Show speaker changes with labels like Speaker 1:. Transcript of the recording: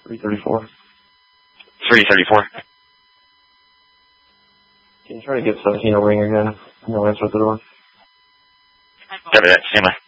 Speaker 1: 334.
Speaker 2: 334.
Speaker 1: Can you try to get 17 a ring again? No answer at the door.
Speaker 2: Copy that. Stand by.